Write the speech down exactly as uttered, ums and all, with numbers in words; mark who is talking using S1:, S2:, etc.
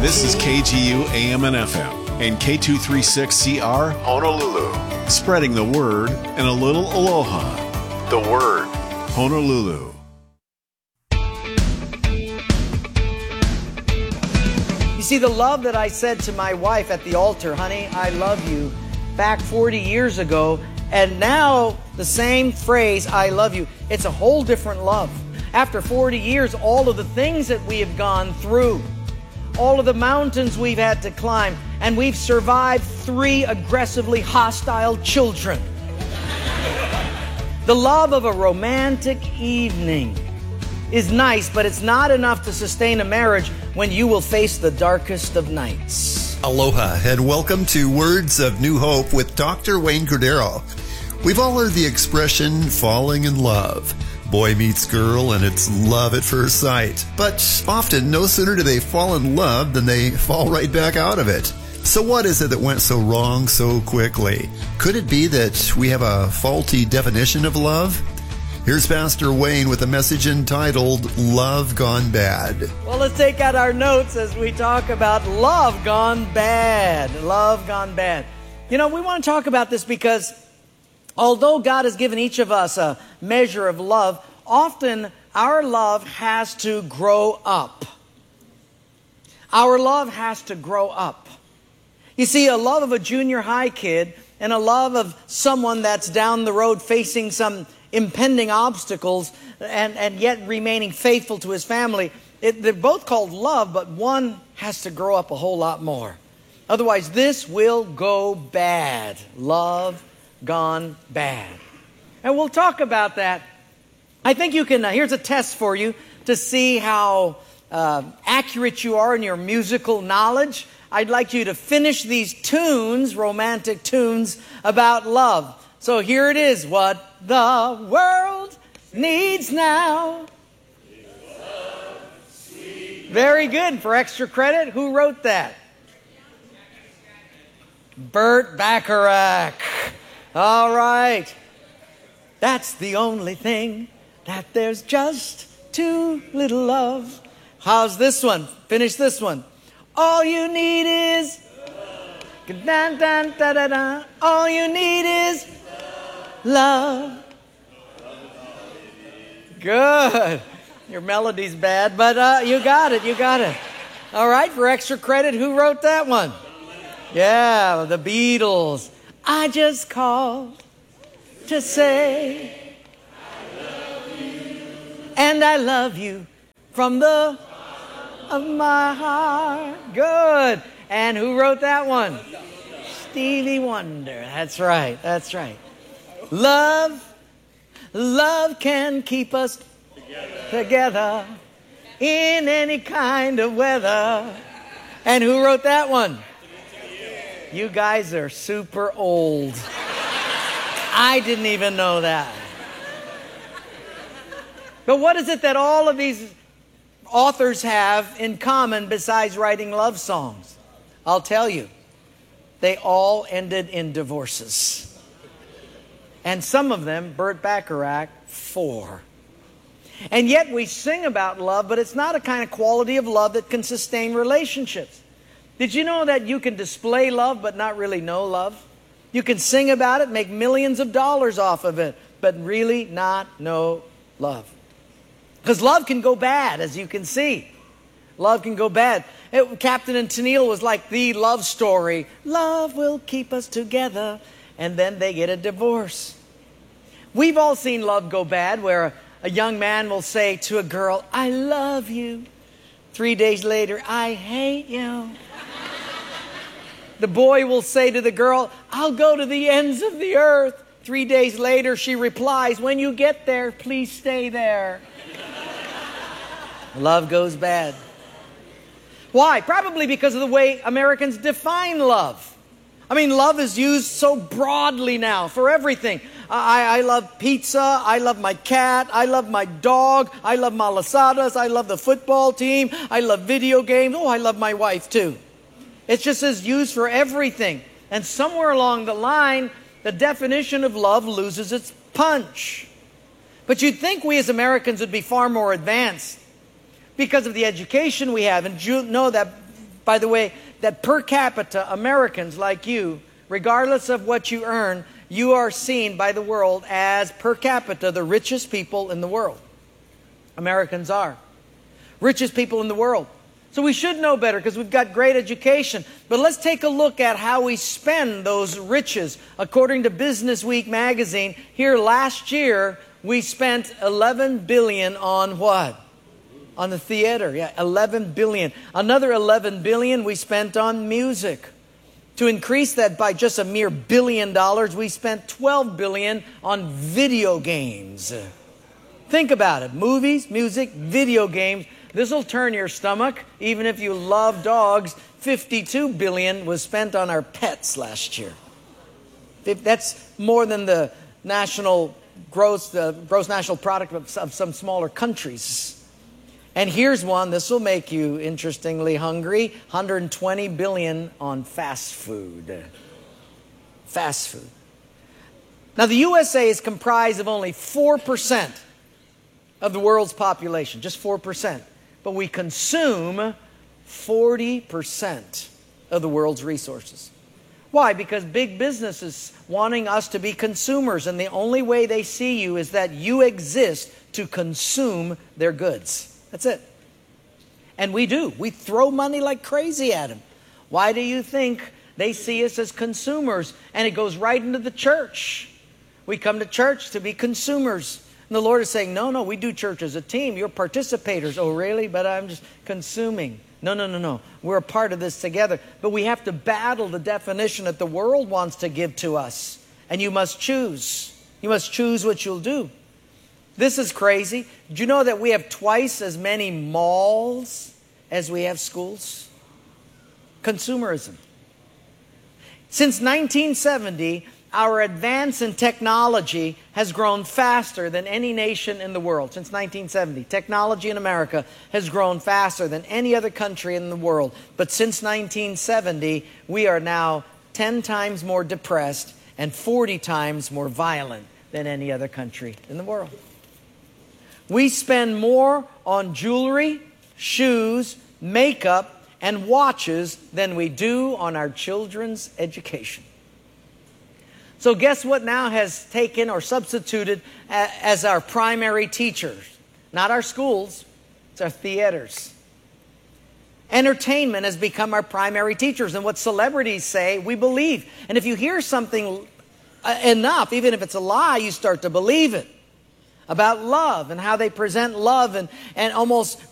S1: This is K G U A M and F M and K two thirty-six C R Honolulu. Spreading the word and a little aloha. The word, Honolulu.
S2: You see, the love that I said to my wife at the altar, honey, I love you, back forty years ago, and now the same phrase, I love you, it's a whole different love. After forty years, all of the things that we have gone through, all of the mountains we've had to climb, and we've survived three aggressively hostile children. The love of a romantic evening is nice, but it's not enough to sustain a marriage when you will face the darkest of nights.
S3: Aloha, and welcome to Words of New Hope with Doctor Wayne Cordero. We've all heard the expression, falling in love. Boy meets girl and it's love at first sight. But often, no sooner do they fall in love than they fall right back out of it. So what is it that went so wrong so quickly? Could it be that we have a faulty definition of love? Here's Pastor Wayne with a message entitled, Love Gone Bad.
S2: Well, let's take out our notes as we talk about love gone bad. Love gone bad. You know, we want to talk about this because although God has given each of us a measure of love, often our love has to grow up. Our love has to grow up. You see, a love of a junior high kid and a love of someone that's down the road facing some impending obstacles and, and yet remaining faithful to his family, it, they're both called love, but one has to grow up a whole lot more. Otherwise, this will go bad. Love gone bad. And we'll talk about that. I think you can, uh, here's a test for you to see how uh, accurate you are in your musical knowledge. I'd like you to finish these tunes, romantic tunes about love. So here it is. What the world needs now. Very good. For extra credit, who wrote that? Burt Bacharach. All right. That's the only thing, that there's just too little love. How's this one? Finish this one. All you need is dun, dun, da, da, da. All you need is love. Good. Your melody's bad, but uh, you got it. You got it. All right. For extra credit, who wrote that one? Yeah, the Beatles. I just called to say I love you. And I love you from the of my heart. Good. And who wrote that one? Stevie Wonder. That's right. That's right. Love, love can keep us together, together in any kind of weather. And who wrote that one? You guys are super old. I didn't even know that. But what is it that all of these authors have in common besides writing love songs? I'll tell you. They all ended in divorces. And some of them, Burt Bacharach, four. And yet we sing about love, but it's not a kind of quality of love that can sustain relationships. Did you know that you can display love but not really know love? You can sing about it, make millions of dollars off of it, but really not know love. Because love can go bad, as you can see. Love can go bad. It, Captain and Tennille was like the love story. Love will keep us together. And then they get a divorce. We've all seen love go bad, where a, a young man will say to a girl, I love you. Three days later, I hate you. The boy will say to the girl, I'll go to the ends of the earth. Three days later, she replies, when you get there, please stay there. Love goes bad. Why? Probably because of the way Americans define love. I mean, love is used so broadly now for everything. I, I love pizza. I love my cat. I love my dog. I love malasadas. I love the football team. I love video games. Oh, I love my wife too. It's just as used for everything. And somewhere along the line, the definition of love loses its punch. But you'd think we as Americans would be far more advanced because of the education we have. And you know that By the way, that per capita, Americans like you, regardless of what you earn, you are seen by the world as per capita the richest people in the world. Americans are. Richest people in the world. So we should know better because we've got great education. But let's take a look at how we spend those riches. According to Business Week magazine, here last year we spent eleven billion dollars on what? On the theater. Yeah, eleven billion dollars. Another eleven billion dollars we spent on music. To increase that by just a mere billion dollars, we spent twelve billion dollars on video games. Think about it. Movies, music, video games. This will turn your stomach. Even if you love dogs, fifty-two billion dollars was spent on our pets last year. That's more than the national gross, the gross national product of, of some smaller countries. And here's one. This will make you interestingly hungry. one hundred twenty billion dollars on fast food. Fast food. Now, the U S A is comprised of only four percent of the world's population. Just four percent. But we consume forty percent of the world's resources. Why? Because big business is wanting us to be consumers, and the only way they see you is that you exist to consume their goods. That's it. And we do. We throw money like crazy at them. Why do you think they see us as consumers? And it goes right into the church. We come to church to be consumers. And the Lord is saying, no, no, we do church as a team. You're participators. Oh, really? But I'm just consuming. No, no, no, no. We're a part of this together. But we have to battle the definition that the world wants to give to us. And you must choose. You must choose what you'll do. This is crazy. Did you know that we have twice as many malls as we have schools? Consumerism. Since nineteen seventy, our advance in technology has grown faster than any nation in the world. Since nineteen seventy, technology in America has grown faster than any other country in the world. But since nineteen seventy, we are now ten times more depressed and forty times more violent than any other country in the world. We spend more on jewelry, shoes, makeup, and watches than we do on our children's education. So guess what now has taken or substituted as our primary teachers? Not our schools, it's our theaters. Entertainment has become our primary teachers, and what celebrities say, we believe. And if you hear something enough, even if it's a lie, you start to believe it. About love and how they present love and, and almost